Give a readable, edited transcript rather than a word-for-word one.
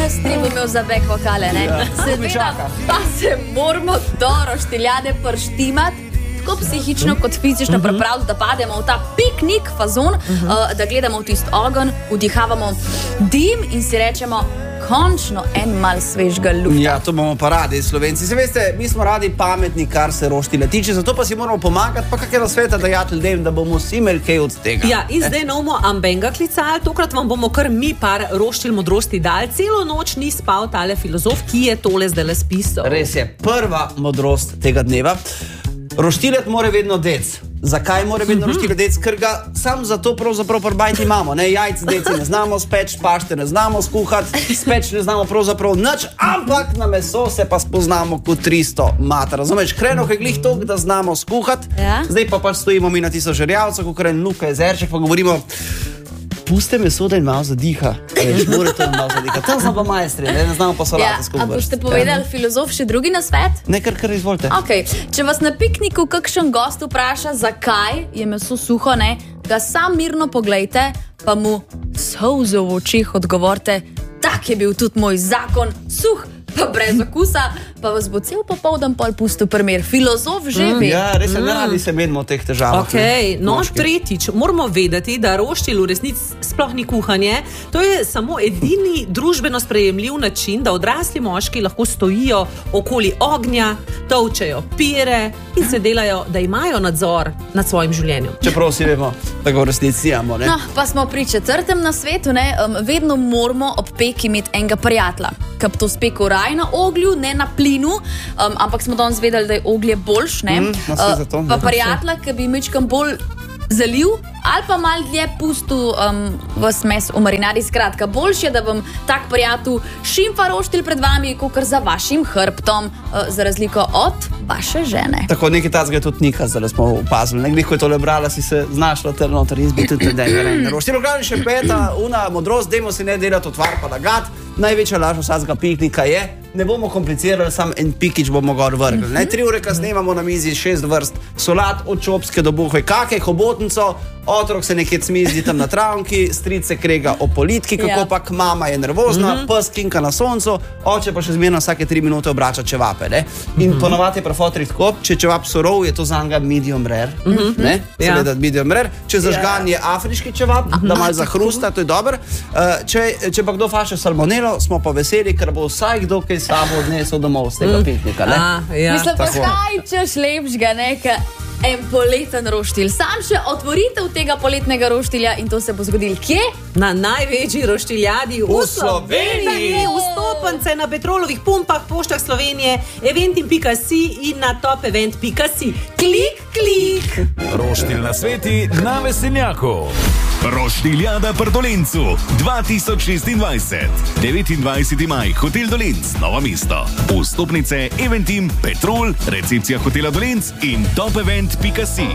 majstri bo imel za back vokale, ne? Seveda pa se moramo do roštiljade prštimati, tako psihično kot fizično pripraviti, da pademo v ta piknik fazon, da gledamo v tisti ogenj, vdihavamo dim in si rečemo, končno en mal svežega lufta. Ja, to bomo pa radi, Slovenci. Se veste, mi smo radi pametni, kar se roštile tiče, zato pa si moramo pomagati, pa kakega sveta dajati ljudem, da bomo vsi imeli kaj od tega. Ja, in zdaj bomo ambenga klicali, tokrat vam bomo kar mi par roštilj modrosti dali. Celo noč ni spal tale filozof, ki je tole zdaj spisal. Res je, prva modrost tega dneva. Roštilet mora vedno dec. Zakaj mora vedno roštilet dec? Ker ga sam zato pravzaprav prbajti imamo. Ne? Jajc deci ne znamo speč, pašte ne znamo skuhati, speč ne znamo pravzaprav nič, ampak na meso se pa spoznamo kot 300 mata. Razumeš, Hrenovh je glih toliko, da znamo skuhati, zdaj pa pač stojimo mi na tisto žerjavco, kot en Luka Jezerček, pa govorimo, puste meso, da je malo zadiha. Morate malo zadiha. Tam smo pa majstri, ne znamo pa solate skupaj. A boste povedali filozof še drugi nasvet? Ne, kar izvolite. Okay. Če vas na pikniku kakšen gost vpraša, zakaj je meso suho, ne, ga sam mirno poglejte, pa mu solze v očih odgovorite, tak je bil tudi moj zakon, suh, pa brez okusa, pa vas bo cel popoldan pol pustil primer. Filozof že ve. Ja, res je, radi se menimo teh težav. Okay. No, tretjič, moramo vedeti, da roštilj v resnici sploh ni kuhanje. To je samo edini družbeno sprejemljiv način, da odrasli moški lahko stojijo okoli ognja, tolčejo pire in se delajo, da imajo nadzor nad svojim življenjem. Čeprav si vemo, da ga v resnici imamo, ne? No, pa smo pri 4. nasvetu, ne? Vedno moramo ob peki imeti enega prijatelja, ki bi to spekel raj na oglju, ne na plinu, ampak smo danes vedeli, da je oglje boljš, ne? Pa prijatelja, ki bi mečkam bolj zaliv ali pa mal dlje pustil vas mes v marinadi. Skratka, boljše, da vam tak prijatelj šimfa roštilj pred vami, kakor za vašim hrbtom, za razliko od vaše žene. Tako, nekaj tazga je tudi Nika, zdaj smo opazili. Nekaj, ko je tole brala, si se znašla ter noter izbiti tudi denje. Roštilj, glavni še peta, una modrost, dajmo si ne delati otvar pa lagat. Največja laž vsakega piknika je, ne bomo komplicirali, sam en pikič bomo gor vrgli. 3 ure kasneje imamo na mizi 6 vrst solat, od čopske do buhve kake, hobotnico, otrok se nekje cmizdi tam na travnki, stric se krega o politki, kako pak mama je nervozna, pes kinka na soncu, oče pa še zmerno vsake 3 minute obrača čevape. Ne? In ponovati je prafotrik tako, če čevap surov, je to zanga medium rare. Seveda medium rare. Če zažgan je afriški čevap, da malo zahrusta, to je dobro. Če pa kdo faše salmonelo, smo pa veseli, ker bo vsaj kdo kaj sabo odnesel domov z tega piknika. Mislim pa, kaj češ lepšega, neka en poleten roštilj. Sam še otvoritev tega poletnega roštilja in to se bo zgodil kje? Na največji roštiljadi v Sloveniji. Vstopnice na Petrolovih pumpah, poštah Slovenije, eventim.si in na topevent.si. Klik, klik! Roštilj na sveti na Veseljaku. Roštiljada pri Dolencu 2026. 29. maj, Hotel Dolenc, Novo mesto. Vstopnice Eventim, Petrol, recepcija Hotela Dolenc in topevent.si.